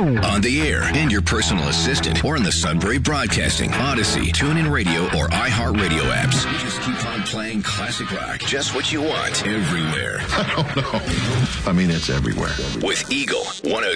On the air, and your personal assistant, or in the Sunbury Broadcasting, Odyssey, TuneIn Radio, or iHeartRadio apps. We just keep on playing classic rock. Just what you want, everywhere. I don't know. I mean, it's everywhere. With Eagle 106.